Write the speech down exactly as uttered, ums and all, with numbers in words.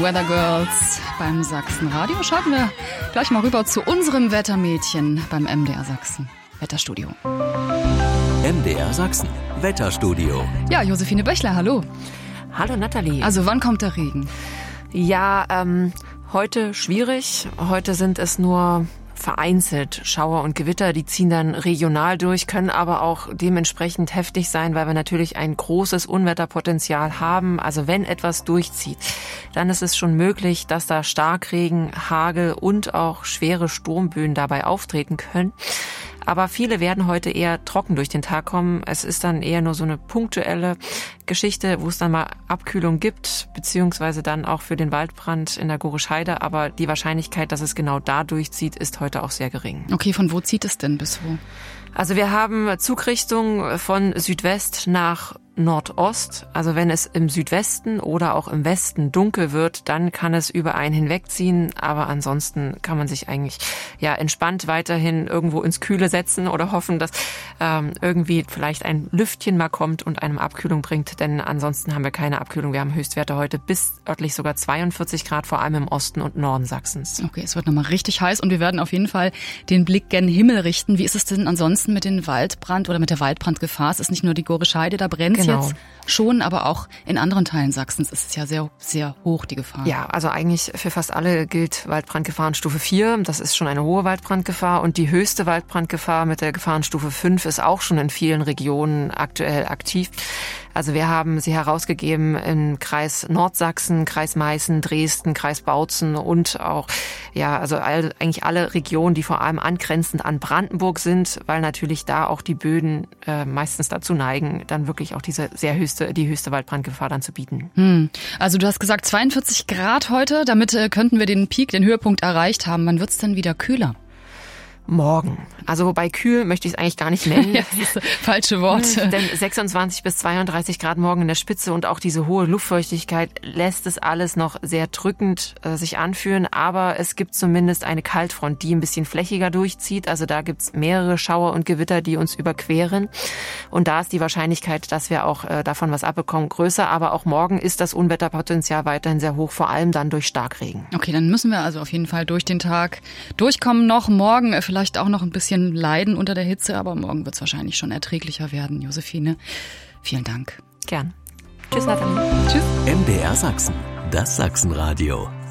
Weather Girls beim Sachsenradio. Schalten wir gleich mal rüber zu unserem Wettermädchen beim M D R Sachsen Wetterstudio. M D R Sachsen Wetterstudio. Ja, Josephine Böchler, hallo. Hallo Nathalie. Also wann kommt der Regen? Ja, ähm, heute schwierig. Heute sind es nur vereinzelt Schauer und Gewitter, die ziehen dann regional durch, können aber auch dementsprechend heftig sein, weil wir natürlich ein großes Unwetterpotenzial haben. Also wenn etwas durchzieht, dann ist es schon möglich, dass da Starkregen, Hagel und auch schwere Sturmböen dabei auftreten können. Aber viele werden heute eher trocken durch den Tag kommen. Es ist dann eher nur so eine punktuelle Geschichte, wo es dann mal Abkühlung gibt, beziehungsweise dann auch für den Waldbrand in der Gorisch Heide. Aber die Wahrscheinlichkeit, dass es genau da durchzieht, ist heute auch sehr gering. Okay, von wo zieht es denn bis wo? Also wir haben Zugrichtung von Südwest nach Nordost. Also wenn es im Südwesten oder auch im Westen dunkel wird, dann kann es über einen hinwegziehen. Aber ansonsten kann man sich eigentlich ja entspannt weiterhin irgendwo ins Kühle setzen oder hoffen, dass ähm, irgendwie vielleicht ein Lüftchen mal kommt und einem Abkühlung bringt. Denn ansonsten haben wir keine Abkühlung. Wir haben Höchstwerte heute bis örtlich sogar zweiundvierzig Grad, vor allem im Osten und Norden Sachsens. Okay, es wird nochmal richtig heiß und wir werden auf jeden Fall den Blick gen Himmel richten. Wie ist es denn ansonsten mit dem Waldbrand oder mit der Waldbrandgefahr? Es ist nicht nur die Gorisch Heide, da brennt Genau. jetzt schon, aber auch in anderen Teilen Sachsens ist es ja sehr, sehr hoch, die Gefahr. Ja, also eigentlich für fast alle gilt Waldbrandgefahrenstufe vier. Das ist schon eine hohe Waldbrandgefahr und die höchste Waldbrandgefahr mit der Gefahrenstufe fünf ist auch schon in vielen Regionen aktuell aktiv. Also wir haben sie herausgegeben im Kreis Nordsachsen, Kreis Meißen, Dresden, Kreis Bautzen und auch, ja, also all, eigentlich alle Regionen, die vor allem angrenzend an Brandenburg sind, weil natürlich da auch die Böden äh, meistens dazu neigen, dann wirklich auch diese sehr höchste, die höchste Waldbrandgefahr dann zu bieten. Hm. Also du hast gesagt zweiundvierzig Grad heute, damit äh, könnten wir den Peak, den Höhepunkt erreicht haben. Wann wird's denn wieder kühler? Morgen. Also wobei kühl möchte ich es eigentlich gar nicht nennen. Ja, das ist falsche Worte. Denn sechsundzwanzig bis zweiunddreißig Grad morgen in der Spitze und auch diese hohe Luftfeuchtigkeit lässt es alles noch sehr drückend äh, sich anfühlen. Aber es gibt zumindest eine Kaltfront, die ein bisschen flächiger durchzieht. Also da gibt's mehrere Schauer und Gewitter, die uns überqueren. Und da ist die Wahrscheinlichkeit, dass wir auch äh, davon was abbekommen, größer. Aber auch morgen ist das Unwetterpotenzial weiterhin sehr hoch, vor allem dann durch Starkregen. Okay, dann müssen wir also auf jeden Fall durch den Tag durchkommen noch. Morgen äh, vielleicht auch noch ein bisschen leiden unter der Hitze, aber morgen wird es wahrscheinlich schon erträglicher werden. Josephine, vielen Dank. Gern. Tschüss, Nathalie. Tschüss. M D R Sachsen, das Sachsenradio.